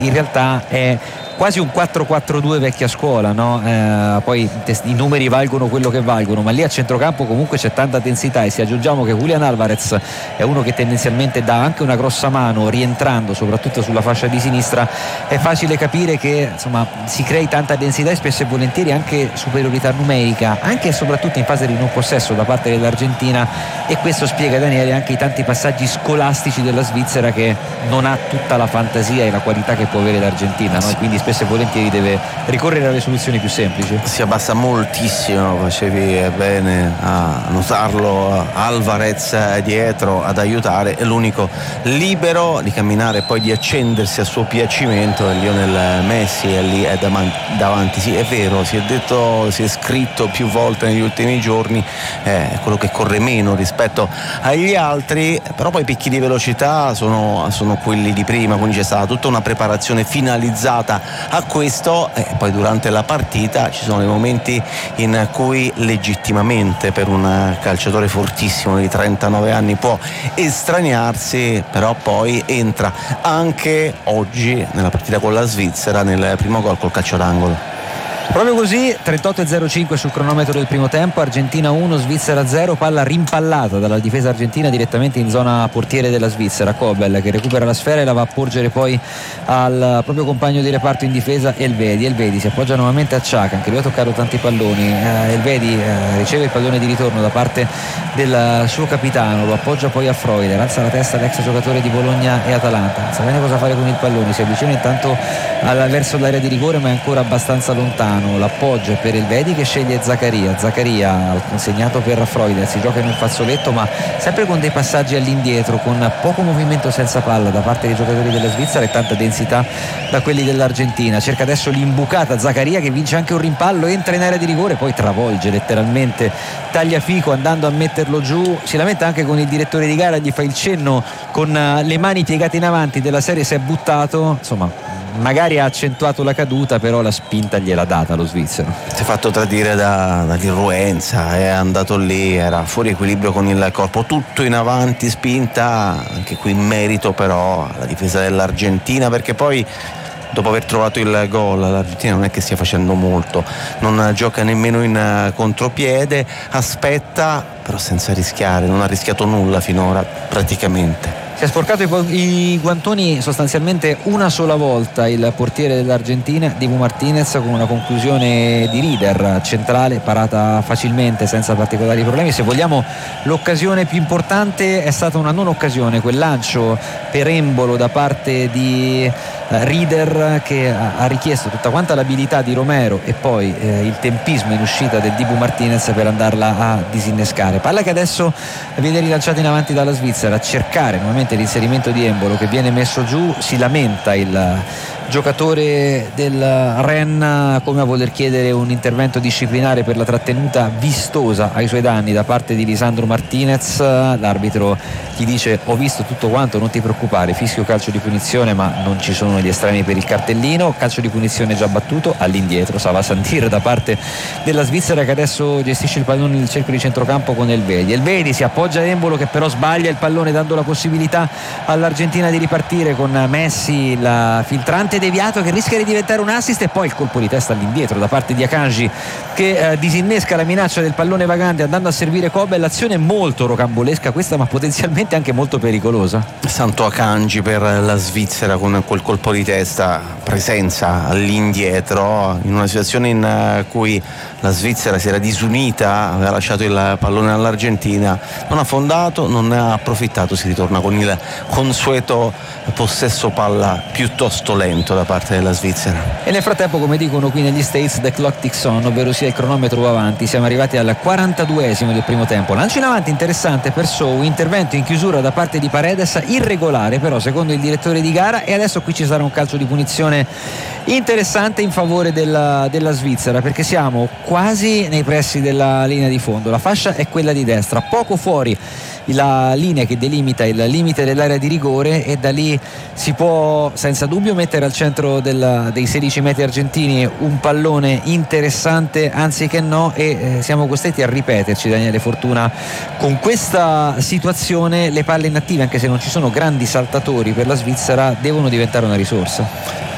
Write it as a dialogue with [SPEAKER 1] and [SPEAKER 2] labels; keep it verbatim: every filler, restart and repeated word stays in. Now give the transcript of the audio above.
[SPEAKER 1] in realtà è quasi un quattro quattro due vecchia scuola, no? Eh, poi i numeri valgono quello che valgono, ma lì a centrocampo comunque c'è tanta densità, e se aggiungiamo che Julián Álvarez è uno che tendenzialmente dà anche una grossa mano rientrando soprattutto sulla fascia di sinistra, è facile capire che insomma si crei tanta densità e spesso e volentieri anche superiorità numerica, anche e soprattutto in fase di non possesso da parte dell'Argentina, e questo spiega, Daniele, anche i tanti passaggi scolastici della Svizzera, che non ha tutta la fantasia e la qualità che può avere l'Argentina, no? E quindi spesso e volentieri deve ricorrere alle soluzioni più semplici.
[SPEAKER 2] Si abbassa moltissimo, facevi bene a notarlo, Alvarez dietro ad aiutare, è l'unico libero di camminare e poi di accendersi a suo piacimento, e Lionel Messi è lì è davanti. Sì, è vero, si è detto, si è scritto più volte negli ultimi giorni, è quello che corre meno rispetto agli altri, però poi i picchi di velocità sono, sono quelli di prima, quindi c'è stata tutta una preparazione finalizzata a questo, e poi durante la partita ci sono dei momenti in cui legittimamente per un calciatore fortissimo di trentanove anni può estraniarsi, però poi entra anche oggi nella partita con la Svizzera nel primo gol col calcio d'angolo.
[SPEAKER 1] Proprio così, trentotto e zero cinque sul cronometro del primo tempo, Argentina uno, Svizzera zero, palla rimpallata dalla difesa argentina direttamente in zona portiere della Svizzera. Kobel che recupera la sfera e la va a porgere poi al proprio compagno di reparto in difesa, Elvedi. Elvedi si appoggia nuovamente a Xhaka, anche lui ha toccato tanti palloni. eh, Elvedi eh, riceve il pallone di ritorno da parte del suo capitano, lo appoggia poi a Freuler, alza la testa l'ex giocatore di Bologna e Atalanta, non sa bene cosa fare con il pallone, si avvicina intanto al, verso l'area di rigore, ma è ancora abbastanza lontano. L'appoggio per Elvedi che sceglie Zaccaria. Zaccaria consegnato per Freuler, si gioca in un fazzoletto ma sempre con dei passaggi all'indietro, con poco movimento senza palla da parte dei giocatori della Svizzera e tanta densità da quelli dell'Argentina. Cerca adesso l'imbucata Zaccaria, che vince anche un rimpallo, entra in area di rigore, poi travolge letteralmente Tagliafico andando a metterlo giù. Si lamenta anche con il direttore di gara, gli fa il cenno con le mani piegate in avanti della serie si è buttato, insomma magari ha accentuato la caduta, però la spinta gliel'ha data lo svizzero.
[SPEAKER 2] Si è fatto tradire da, dall'irruenza, è andato lì, era fuori equilibrio con il corpo, tutto in avanti, spinta, anche qui in merito però alla difesa dell'Argentina, perché poi dopo aver trovato il gol l'Argentina non è che stia facendo molto, non gioca nemmeno in contropiede, aspetta però senza rischiare, non ha rischiato nulla finora praticamente.
[SPEAKER 1] Si è sporcato i, i guantoni sostanzialmente una sola volta il portiere dell'Argentina, Dibu Martinez, con una conclusione di Rieder centrale, parata facilmente senza particolari problemi. Se vogliamo, l'occasione più importante è stata una non occasione, quel lancio per Embolo da parte di eh, Rieder, che ha, ha richiesto tutta quanta l'abilità di Romero e poi eh, il tempismo in uscita del Dibu Martinez per andarla a disinnescare. Palla che adesso viene rilanciata in avanti dalla Svizzera, a cercare nuovamente l'inserimento di Embolo, che viene messo giù. Si lamenta il giocatore del Rennes, come a voler chiedere un intervento disciplinare per la trattenuta vistosa ai suoi danni da parte di Lisandro Martinez. L'arbitro gli dice: ho visto tutto quanto, non ti preoccupare, fischio calcio di punizione, ma non ci sono gli estremi per il cartellino. Calcio di punizione già battuto, all'indietro Sava Santir da parte della Svizzera, che adesso gestisce il pallone nel cerchio di centrocampo con Elvedi. Elvedi si appoggia a Embolo, che però sbaglia il pallone, dando la possibilità all'Argentina di ripartire con Messi, la filtrante deviato che rischia di diventare un assist, e poi il colpo di testa all'indietro da parte di Akanji, che eh, disinnesca la minaccia del pallone vagante andando a servire Kobe. L'azione è molto rocambolesca questa, ma potenzialmente anche molto pericolosa.
[SPEAKER 2] Santo Akanji per la Svizzera con quel colpo di testa, presenza all'indietro in una situazione in cui la Svizzera si era disunita, aveva lasciato il pallone all'Argentina, non ha fondato, non ne ha approfittato, si ritorna con il consueto possesso palla piuttosto lento da parte della Svizzera.
[SPEAKER 1] E nel frattempo, come dicono qui negli States, the clock ticks on, ovvero sia il cronometro va avanti. Siamo arrivati al quarantaduesimo del primo tempo. Lancio in avanti interessante per Sou, intervento in chiusura da parte di Paredes, irregolare però secondo il direttore di gara, e adesso qui ci sarà un calcio di punizione interessante in favore della, della Svizzera, perché siamo quasi nei pressi della linea di fondo. La fascia è quella di destra, poco fuori la linea che delimita il limite dell'area di rigore, e da lì si può senza dubbio mettere al centro del, dei sedici metri argentini un pallone interessante, anziché no, e eh, siamo costretti a ripeterci, Daniele Fortuna, con questa situazione. Le palle inattive, anche se non ci sono grandi saltatori per la Svizzera, devono diventare una risorsa.